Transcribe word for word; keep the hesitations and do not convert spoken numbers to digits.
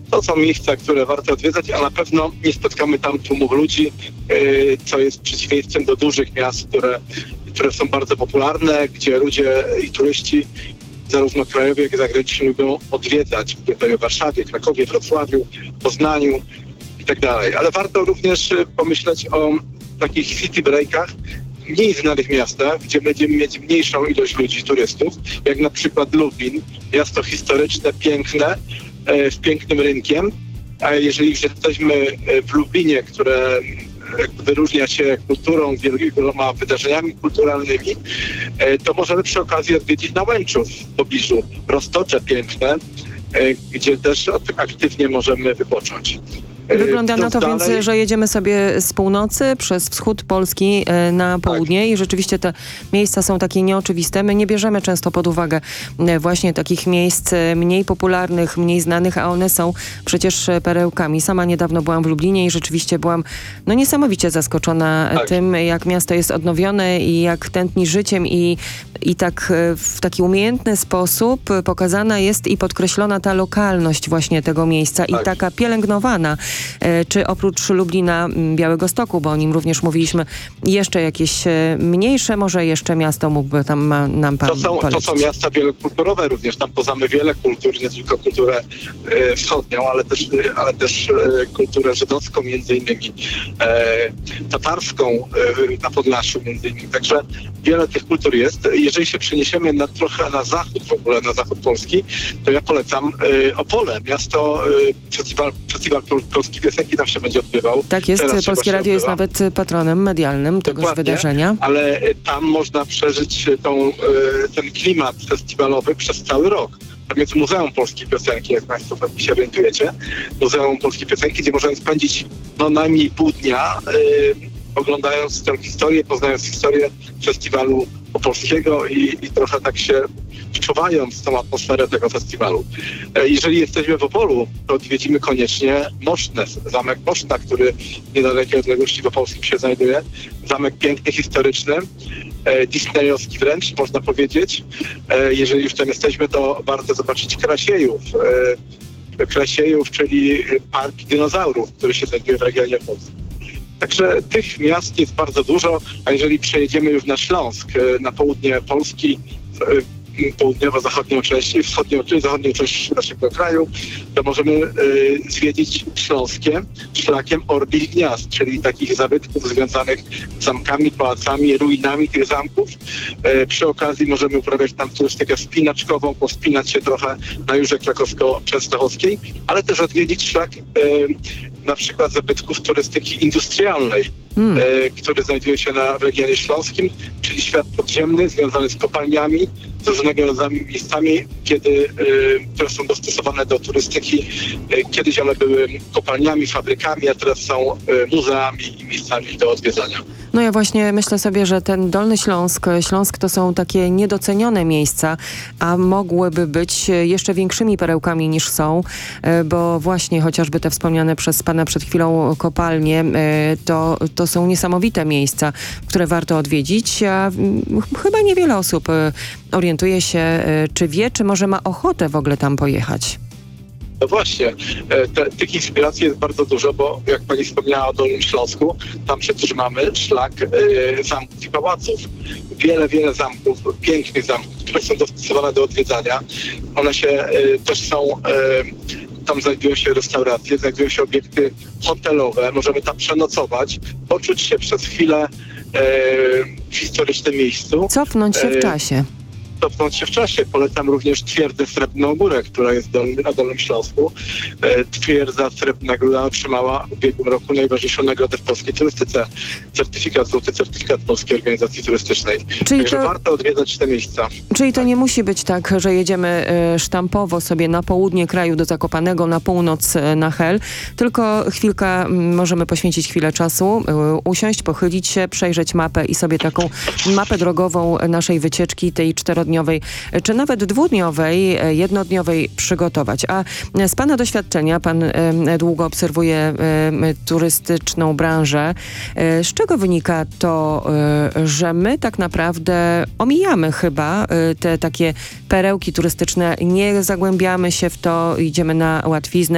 To są miejsca, które warto odwiedzać, a na pewno nie spotkamy tam tłumów ludzi, yy, co jest przeciwieństwem do dużych miast, które, które są bardzo popularne, gdzie ludzie i turyści zarówno krajowi, jak i zagraniczni lubią odwiedzać. Tutaj w Warszawie, Krakowie, Wrocławiu, Poznaniu i tak dalej. Ale warto również pomyśleć o takich city breakach, mniej znanych miastach, gdzie będziemy mieć mniejszą ilość ludzi, turystów, jak na przykład Lublin, miasto historyczne, piękne, z pięknym rynkiem. A jeżeli już jesteśmy w Lublinie, które wyróżnia się kulturą, wieloma wydarzeniami kulturalnymi, to możemy przy okazji odwiedzić Nałęczów w pobliżu. Roztocze piękne, gdzie też aktywnie możemy wypocząć. Wygląda na to więc, że jedziemy sobie z północy przez wschód Polski na południe i rzeczywiście te miejsca są takie nieoczywiste. My nie bierzemy często pod uwagę właśnie takich miejsc mniej popularnych, mniej znanych, a one są przecież perełkami. Sama niedawno byłam w Lublinie i rzeczywiście byłam no niesamowicie zaskoczona tak. tym, jak miasto jest odnowione i jak tętni życiem i, i tak w taki umiejętny sposób pokazana jest i podkreślona ta lokalność właśnie tego miejsca tak. i taka pielęgnowana. Czy oprócz Lublina, Białegostoku, bo o nim również mówiliśmy, jeszcze jakieś mniejsze, może jeszcze miasto mógłby tam ma, nam pan to są, polecić? To są miasta wielokulturowe również, tam poznamy wiele kultur, nie tylko kulturę e, wschodnią, ale też, ale też e, kulturę żydowską między innymi, e, tatarską e, na Podlasiu między innymi, także wiele tych kultur jest. Jeżeli się przeniesiemy na, trochę na zachód w ogóle, na zachód Polski, to ja polecam e, Opole, miasto, e, festiwal, festiwal Polskiej Piosenki tam się będzie odbywał. Tak jest, Teraz Polskie Radio jest nawet patronem medialnym tegoż Dokładnie, wydarzenia. Ale tam można przeżyć tą, ten klimat festiwalowy przez cały rok. Tam jest Muzeum Polskiej Piosenki, jak Państwo pewnie się orientujecie. Muzeum Polskiej Piosenki, gdzie możemy spędzić no najmniej pół dnia yy, oglądając tę historię, poznając historię festiwalu opolskiego i, i trochę tak się wczuwając tą atmosferę tego festiwalu. Jeżeli jesteśmy w Opolu, to odwiedzimy koniecznie Mosznes, zamek Moszna, który w niedalekiej odległości w Opolskim się znajduje. Zamek piękny, historyczny, disneyowski wręcz, można powiedzieć. Jeżeli już tam jesteśmy, to warto zobaczyć Krasiejów. Krasiejów, czyli park dinozaurów, który się znajduje w regionie Polski. Także tych miast jest bardzo dużo, a jeżeli przejedziemy już na Śląsk, na południe Polski, południowo-zachodnią część, wschodnią, czyli zachodnią część naszego kraju, to możemy y, zwiedzić Śląskie szlakiem Orbich Gniazd, czyli takich zabytków związanych z zamkami, pałacami, ruinami tych zamków. Y, przy okazji możemy uprawiać tam turystykę wspinaczkową, pospinać się trochę na Jurze Krakowsko-Częstochowskiej, ale też odwiedzić szlak y, na przykład zabytków turystyki industrialnej, hmm. y, który znajduje się na w regionie śląskim, czyli świat podziemny związany z kopalniami, z różnego rodzaju miejscami, kiedy, y, które są dostosowane do turystyki. Y, kiedyś one były kopalniami, fabrykami, a teraz są y, muzeami i miejscami do odwiedzania. No ja właśnie myślę sobie, że ten Dolny Śląsk, Śląsk to są takie niedocenione miejsca, a mogłyby być jeszcze większymi perełkami niż są, bo właśnie chociażby te wspomniane przez pana przed chwilą kopalnie, to, to są niesamowite miejsca, które warto odwiedzić, a chyba niewiele osób orientuje się, czy wie, czy może ma ochotę w ogóle tam pojechać. No właśnie, te, tych inspiracji jest bardzo dużo, bo jak pani wspomniała o Dolnym Śląsku, tam przecież mamy szlak e, zamków i pałaców. Wiele, wiele zamków, pięknych zamków, które są dostosowane do odwiedzania. One się e, też są, e, tam znajdują się restauracje, znajdują się obiekty hotelowe, możemy tam przenocować, poczuć się przez chwilę e, w historycznym miejscu. Cofnąć się w czasie. Cofnąć się w czasie. Polecam również twierdzę Srebrną Górę, która jest dolny, na Dolnym Śląsku. E, twierdza Srebrna Góra otrzymała w ubiegłym roku najważniejszą nagrodę w polskiej turystyce. Certyfikat, złoty certyfikat Polskiej Organizacji Turystycznej. Czyli Także to, warto odwiedzać te miejsca. Czyli to nie musi być tak, że jedziemy y, sztampowo sobie na południe kraju do Zakopanego, na północ y, na Hel, tylko chwilkę, y, możemy poświęcić chwilę czasu, y, usiąść, pochylić się, przejrzeć mapę i sobie taką mapę drogową naszej wycieczki, tej czterodniowej czy nawet dwudniowej, jednodniowej przygotować. A z pana doświadczenia, pan y, długo obserwuje y, turystyczną branżę, y, z czego wynika to, y, że my tak naprawdę omijamy chyba y, te takie perełki turystyczne, nie zagłębiamy się w to, idziemy na łatwiznę,